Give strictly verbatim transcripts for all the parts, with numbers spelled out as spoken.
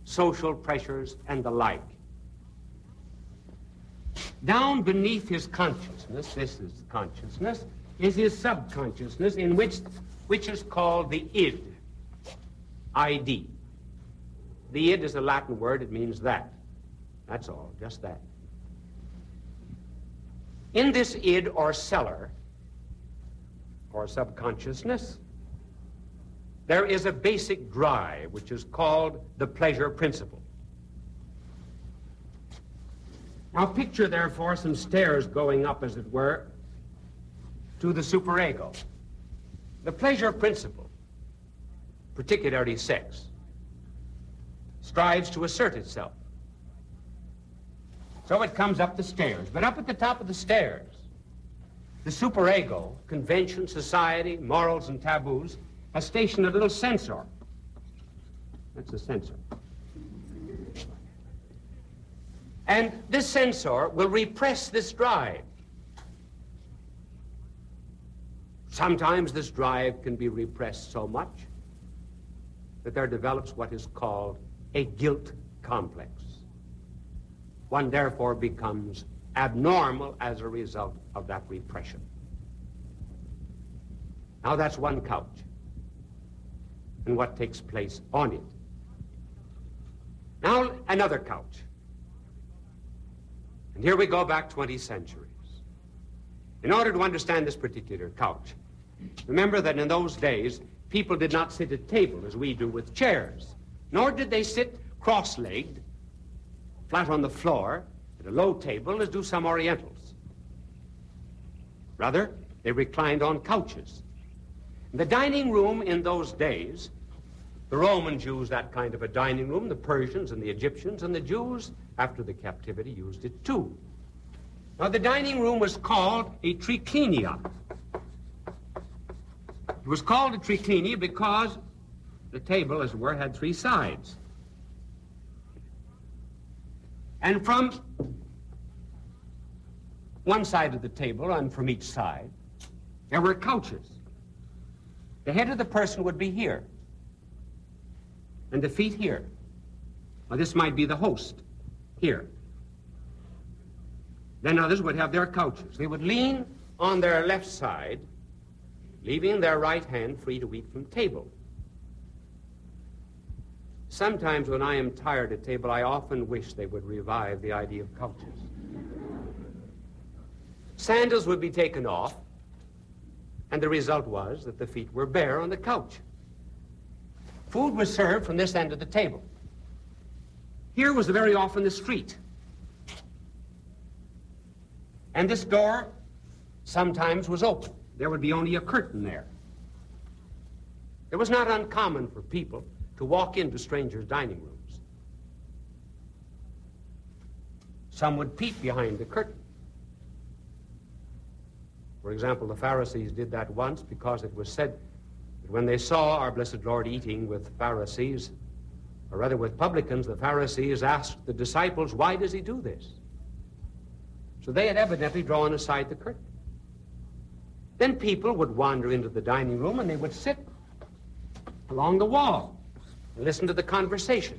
social pressures, and the like. Down beneath his consciousness, this is consciousness, is his subconsciousness, in which, which is called the id, I D. The id is a Latin word, it means that. That's all, just that. In this id or cellar, or subconsciousness, there is a basic drive which is called the pleasure principle. Now picture, therefore, some stairs going up, as it were, to the superego. The pleasure principle, particularly sex, strives to assert itself. So it comes up the stairs. But up at the top of the stairs, the superego, convention, society, morals, and taboos, has stationed a little censor. That's a censor. And this censor will repress this drive. Sometimes this drive can be repressed so much that there develops what is called a guilt complex. One therefore becomes abnormal as a result of that repression. Now that's one couch and what takes place on it. Now another couch. And here we go back twenty centuries. In order to understand this particular couch, remember that in those days, people did not sit at tables as we do with chairs, nor did they sit cross-legged, flat on the floor, at a low table, as do some Orientals. Rather, they reclined on couches. In the dining room in those days, the Romans used that kind of a dining room, the Persians and the Egyptians, and the Jews, after the captivity, used it too. Now, the dining room was called a triclinia. It was called a triclinia because the table, as it were, had three sides. And from one side of the table, and from each side, there were couches. The head of the person would be here, and the feet here. Now, this might be the host, here. Then others would have their couches. They would lean on their left side, leaving their right hand free to eat from table. Sometimes when I am tired at table, I often wish they would revive the idea of couches. Sandals would be taken off, and the result was that the feet were bare on the couch. Food was served from this end of the table. Here was very often the street. And this door sometimes was open. There would be only a curtain there. It was not uncommon for people to walk into strangers' dining rooms. Some would peep behind the curtain. For example, the Pharisees did that once because it was said that when they saw our blessed Lord eating with Pharisees, or rather with publicans, the Pharisees asked the disciples, why does he do this? So they had evidently drawn aside the curtain. Then people would wander into the dining room and they would sit along the wall and listen to the conversation.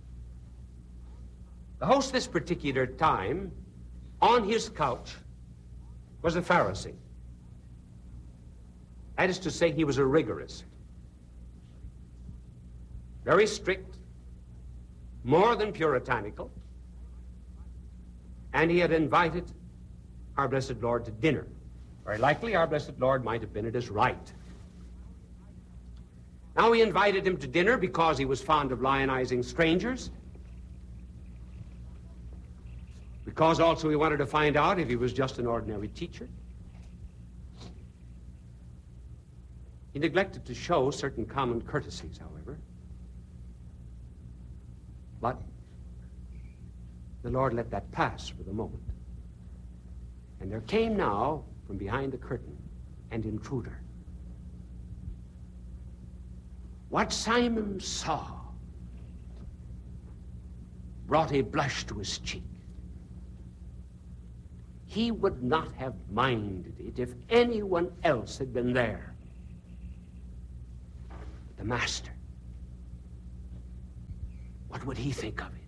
The host this particular time, on his couch, was a Pharisee. That is to say, he was a rigorist. Very strict, more than puritanical, and he had invited our blessed Lord to dinner. Very likely our blessed Lord might have been at his right. Now he invited him to dinner because he was fond of lionizing strangers, because also he wanted to find out if he was just an ordinary teacher. He neglected to show certain common courtesies, however. But the Lord let that pass for the moment. And there came now, from behind the curtain, an intruder. What Simon saw brought a blush to his cheek. He would not have minded it if anyone else had been there. The master. What would he think of it?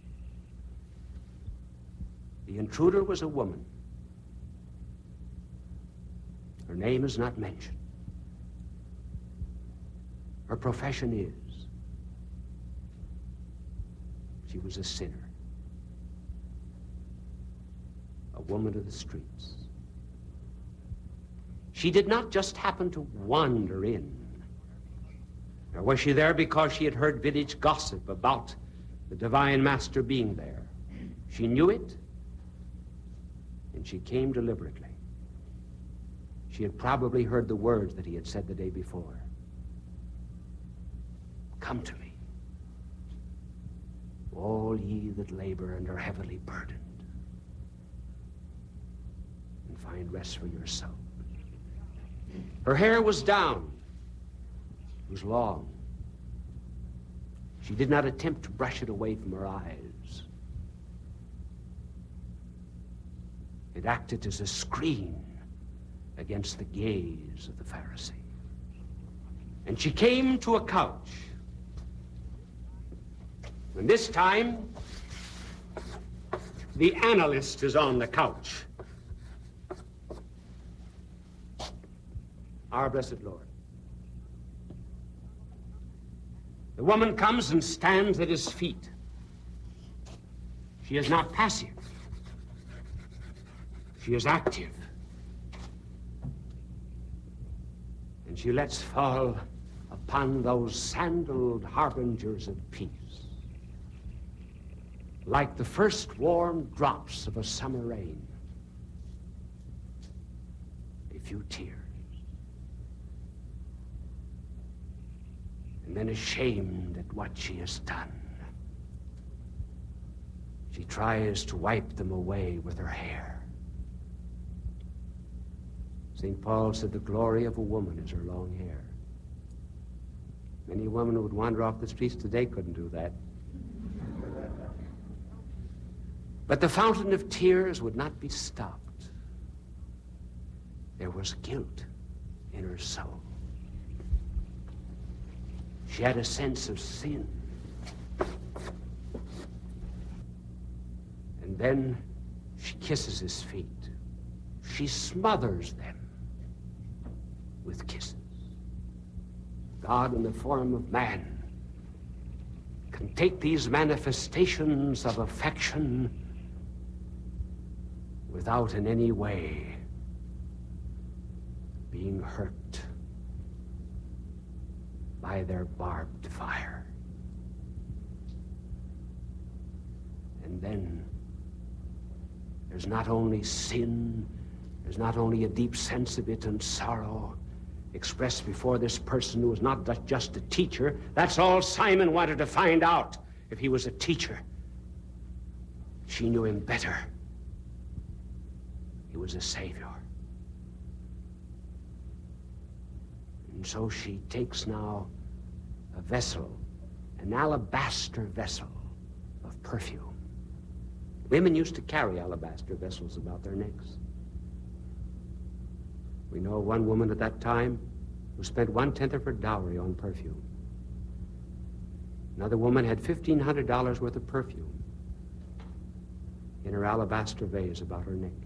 The intruder was a woman. Her name is not mentioned. Her profession is. She was a sinner. A woman of the streets. She did not just happen to wander in. Nor was she there because she had heard village gossip about the divine master being there. She knew it, and she came deliberately. She had probably heard the words that he had said the day before. Come to me, all ye that labor and are heavily burdened, and find rest for your soul. Her hair was down. It was long. She did not attempt to brush it away from her eyes. It acted as a screen against the gaze of the Pharisee. And she came to a couch. And this time, the analyst is on the couch. Our blessed Lord. The woman comes and stands at his feet. She is not passive. She is active. And she lets fall upon those sandaled harbingers of peace, like the first warm drops of a summer rain, a few tears. And then, ashamed at what she has done, she tries to wipe them away with her hair. Saint Paul said the glory of a woman is her long hair. Many women who would wander off the streets today couldn't do that. But the fountain of tears would not be stopped. There was guilt in her soul. She had a sense of sin. And then she kisses his feet. She smothers them with kisses. God, in the form of man, can take these manifestations of affection without in any way being hurt by their barbed fire. And then there's not only sin, there's not only a deep sense of it and sorrow expressed before this person who was not just a teacher. That's all Simon wanted to find out, if he was a teacher. She knew him better. He was a savior. And so she takes now a vessel, an alabaster vessel of perfume. Women used to carry alabaster vessels about their necks. We know one woman at that time who spent one-tenth of her dowry on perfume. Another woman had fifteen hundred dollars worth of perfume in her alabaster vase about her neck.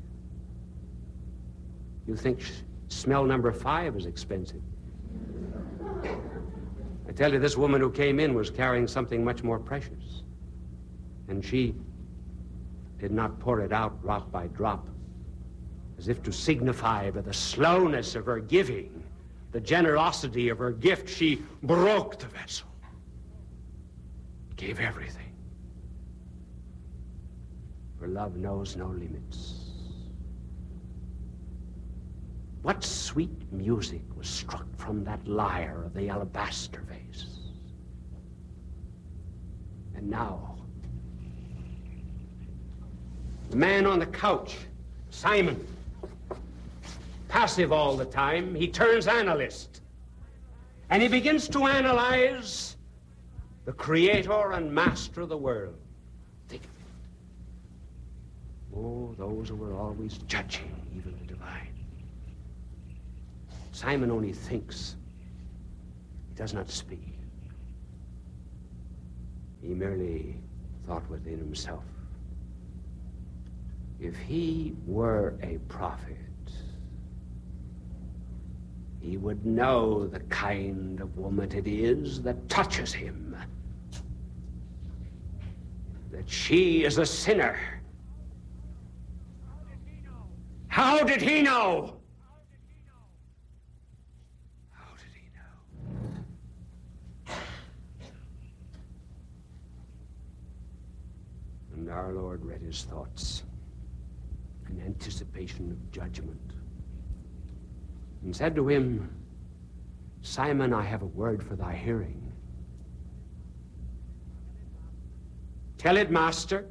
You think smell number five is expensive. I tell you, this woman who came in was carrying something much more precious. And she did not pour it out drop by drop, as if to signify by the slowness of her giving, the generosity of her gift. She broke the vessel, gave everything. For love knows no limits. What sweet music was struck from that lyre of the alabaster vase. And now, the man on the couch, Simon, passive all the time, he turns analyst. And he begins to analyze the creator and master of the world. Think of it. Oh, those who were always judging, even the divine. Simon only thinks. He does not speak. He merely thought within himself, if he were a prophet, he would know the kind of woman it is that touches him. That she is a sinner. How did he know? How did he know? And our Lord read his thoughts in anticipation of judgment, and said to him, Simon, I have a word for thy hearing. Tell it, Master.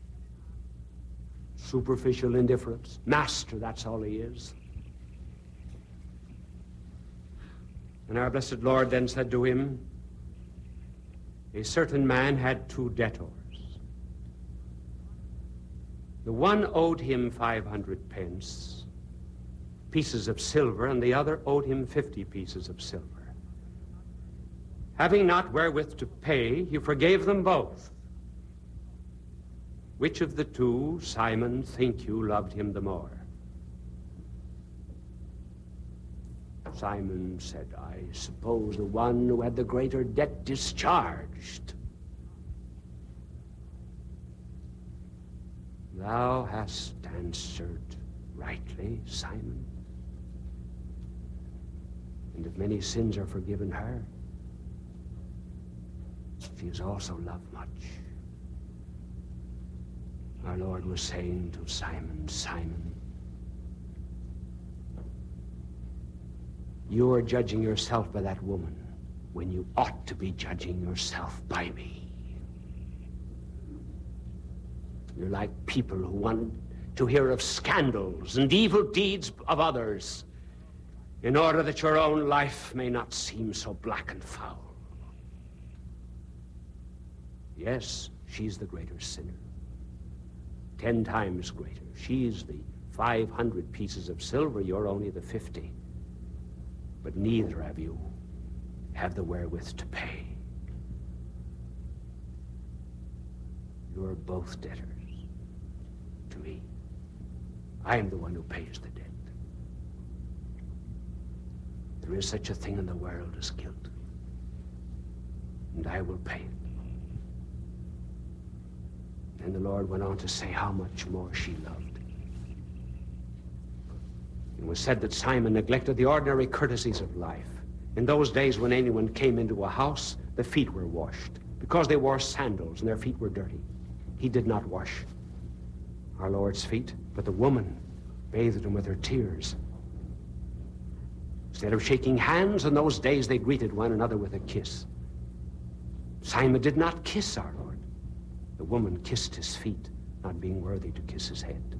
Superficial indifference. Master, that's all he is. And our blessed Lord then said to him, a certain man had two debtors. The one owed him five hundred pence, pieces of silver, and the other owed him fifty pieces of silver. Having not wherewith to pay, he forgave them both. Which of the two, Simon, think you loved him the more? Simon said, I suppose the one who had the greater debt discharged. Thou hast answered rightly, Simon. And if many sins are forgiven her, she is also loved much. Our Lord was saying to Simon, Simon, you are judging yourself by that woman when you ought to be judging yourself by me. You're like people who want to hear of scandals and evil deeds of others in order that your own life may not seem so black and foul. Yes, she's the greater sinner. Ten times greater. She's the five hundred pieces of silver, you're only the fifty. But neither of you have the wherewith to pay. You're both debtors to me. I am the one who pays the debt. There is such a thing in the world as guilt, and I will pay it. And the Lord went on to say how much more she loved. It was said that Simon neglected the ordinary courtesies of life. In those days when anyone came into a house, the feet were washed because they wore sandals and their feet were dirty. He did not wash our Lord's feet, but the woman bathed him with her tears. Instead of shaking hands, in those days they greeted one another with a kiss. Simon did not kiss our Lord. The woman kissed his feet, not being worthy to kiss his head.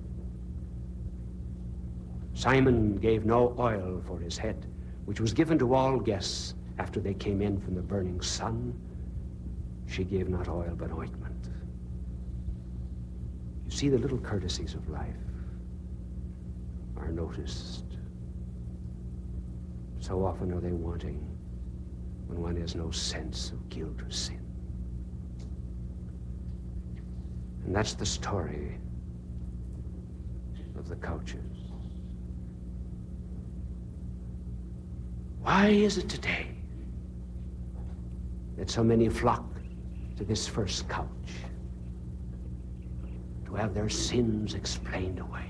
Simon gave no oil for his head, which was given to all guests after they came in from the burning sun. She gave not oil, but ointment. You see, the little courtesies of life are noticed. So often are they wanting when one has no sense of guilt or sin. And that's the story of the couches. Why is it today that so many flock to this first couch to have their sins explained away?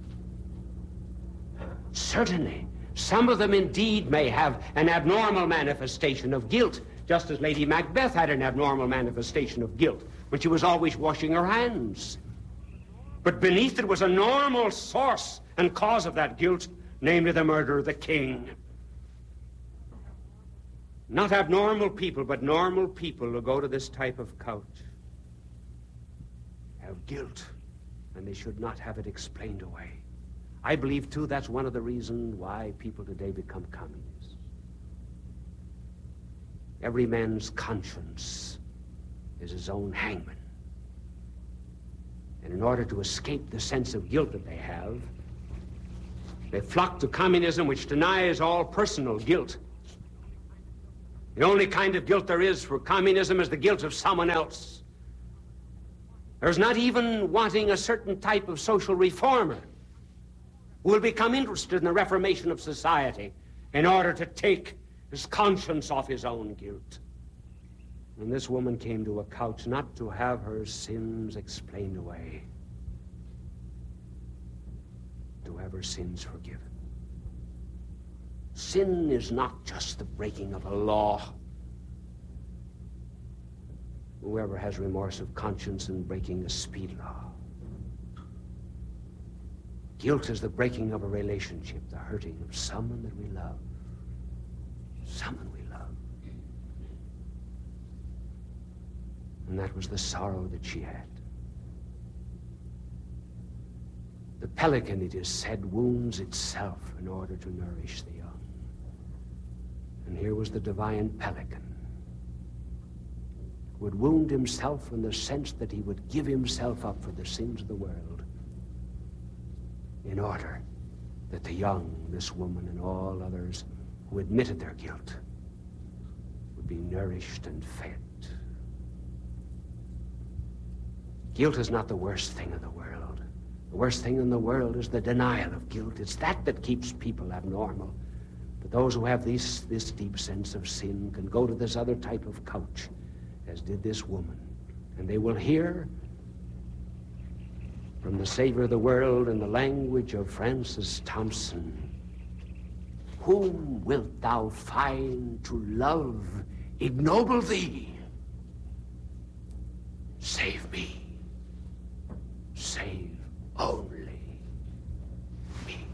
Certainly, some of them indeed may have an abnormal manifestation of guilt, just as Lady Macbeth had an abnormal manifestation of guilt when she was always washing her hands. But beneath it was a normal source and cause of that guilt, namely the murder of the king. Not abnormal people, but normal people who go to this type of couch have guilt, and they should not have it explained away. I believe, too, that's one of the reasons why people today become communists. Every man's conscience is his own hangman. And in order to escape the sense of guilt that they have, they flock to communism, which denies all personal guilt. The only kind of guilt there is for communism is the guilt of someone else. There's not even wanting a certain type of social reformer who will become interested in the reformation of society in order to take his conscience off his own guilt. And this woman came to a couch not to have her sins explained away, to have her sins forgiven. Sin is not just the breaking of a law. Whoever has remorse of conscience in breaking a speed law. Guilt is the breaking of a relationship, the hurting of someone that we love. Someone we love. And that was the sorrow that she had. The pelican, it is said, wounds itself in order to nourish the young. And here was the divine pelican, who would wound himself in the sense that he would give himself up for the sins of the world in order that the young, this woman and all others who admitted their guilt, would be nourished and fed. Guilt is not the worst thing in the world. The worst thing in the world is the denial of guilt. It's that that keeps people abnormal. But those who have this, this deep sense of sin can go to this other type of couch, as did this woman, and they will hear from the Savior of the world in the language of Francis Thompson, "Whom wilt thou find to love ignoble thee? Save me. Save only me."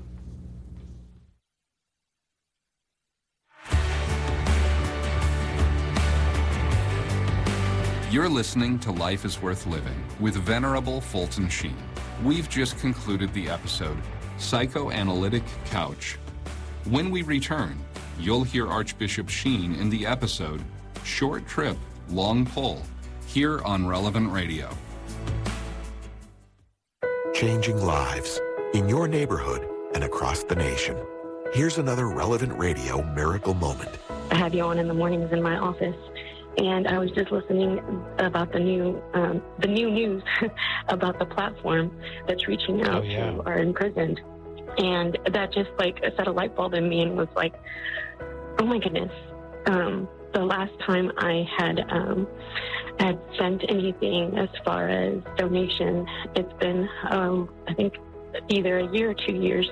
You're listening to Life is Worth Living with Venerable Fulton Sheen. We've just concluded the episode, Psychoanalytic Couch. When we return, you'll hear Archbishop Sheen in the episode, Short Trip, Long Pull, here on Relevant Radio. Changing lives in your neighborhood and across the nation. Here's another Relevant Radio miracle moment. I have you on in the mornings in my office, and I was just listening about the new um, the new news about the platform that's reaching out oh, yeah. to our imprisoned. And that just like set a light bulb in me and was like, oh my goodness. Um, the last time I had um, had sent anything as far as donation, it's been, um, I think, either a year or two years.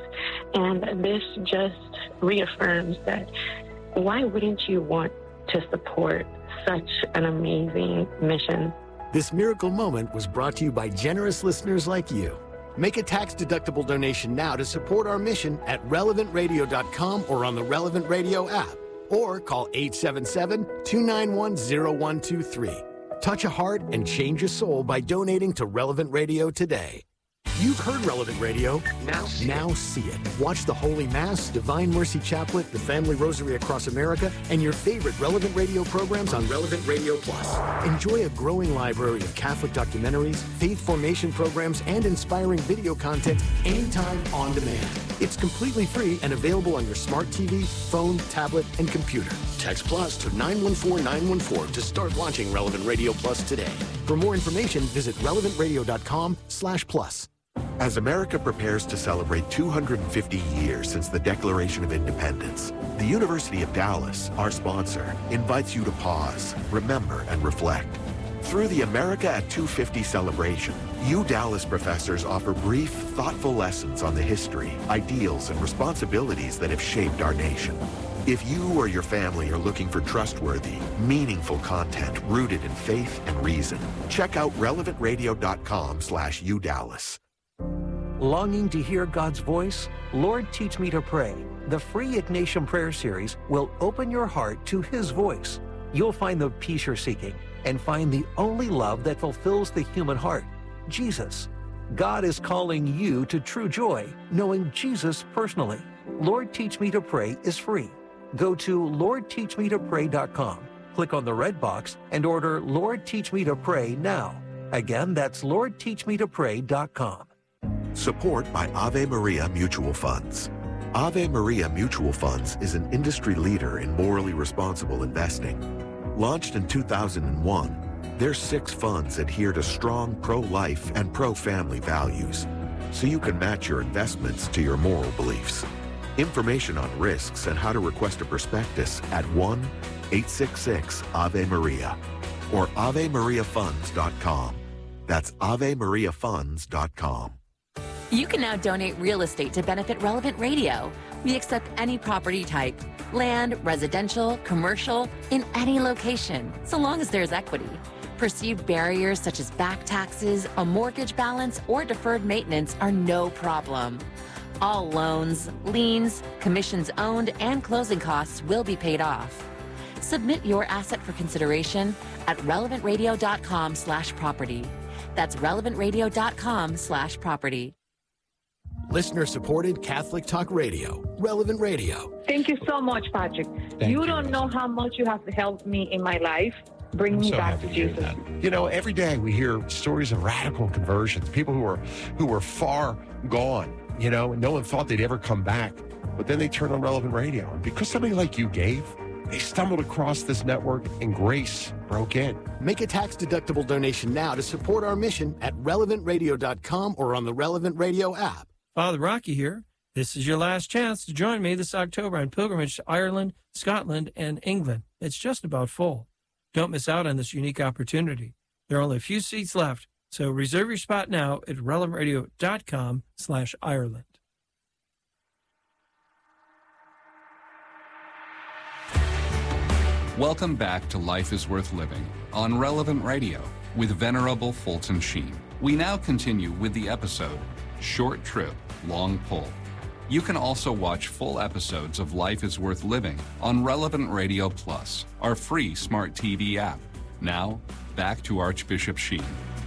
And this just reaffirms that why wouldn't you want to support such an amazing mission? This miracle moment was brought to you by generous listeners like you. Make a tax-deductible donation now to support our mission at relevant radio dot com or on the Relevant Radio app, or call eight seven seven, two nine one, zero one two three. Touch a heart and change a soul by donating to Relevant Radio today. You've heard Relevant Radio. Now see, now see it. Watch the Holy Mass, Divine Mercy Chaplet, the Family Rosary across America, and your favorite Relevant Radio programs on Relevant Radio Plus. Enjoy a growing library of Catholic documentaries, faith formation programs, and inspiring video content anytime, on demand. It's completely free and available on your smart T V, phone, tablet, and computer. Text Plus to nine one four nine one four to start launching Relevant Radio Plus today. For more information, visit relevant radio dot com slash plus. As America prepares to celebrate two hundred fifty years since the Declaration of Independence, the University of Dallas, our sponsor, invites you to pause, remember, and reflect. Through the America at two fifty celebration, U Dallas professors offer brief, thoughtful lessons on the history, ideals, and responsibilities that have shaped our nation. If you or your family are looking for trustworthy, meaningful content rooted in faith and reason, check out relevant radio dot com slash U Dallas. Longing to hear God's voice? Lord, Teach Me to Pray. The free Ignatian Prayer Series will open your heart to His voice. You'll find the peace you're seeking and find the only love that fulfills the human heart, Jesus. God is calling you to true joy, knowing Jesus personally. Lord, Teach Me to Pray is free. Go to lord teach me to pray dot com, click on the red box, and order Lord, Teach Me to Pray now. Again, that's lord teach me to pray dot com. Support by Ave Maria Mutual Funds. Ave Maria Mutual Funds is an industry leader in morally responsible investing. Launched in two thousand one, their six funds adhere to strong pro-life and pro-family values, so you can match your investments to your moral beliefs. Information on risks and how to request a prospectus at one eight six six Ave Maria or ave maria funds dot com. That's ave maria funds dot com. You can now donate real estate to benefit Relevant Radio. We accept any property type, land, residential, commercial, in any location, so long as there's equity. Perceived barriers such as back taxes, a mortgage balance, or deferred maintenance are no problem. All loans, liens, commissions owned, and closing costs will be paid off. Submit your asset for consideration at relevant radio dot com slash property. That's relevant radio dot com slash property. Listener-supported Catholic Talk Radio, Relevant Radio. Thank you so much, Patrick. Thank you you. don't know how much you have helped me in my life. Bring I'm me so back happy to to hear Jesus. that. You know, every day we hear stories of radical conversions, people who were who were far gone, you know, and no one thought they'd ever come back. But then they turned on Relevant Radio. And because somebody like you gave, they stumbled across this network and grace broke in. Make a tax-deductible donation now to support our mission at relevant radio dot com or on the Relevant Radio app. Father Rocky here. This is your last chance to join me this October on pilgrimage to Ireland, Scotland, and England. It's just about full. Don't miss out on this unique opportunity. There are only a few seats left, so reserve your spot now at relevant radio dot com slash Ireland. Welcome back to Life is Worth Living on Relevant Radio with Venerable Fulton Sheen. We now continue with the episode, Short Trip, Long Pull. You can also watch full episodes of Life is Worth Living on Relevant Radio Plus, our free smart T V app. Now, back to Archbishop Sheen.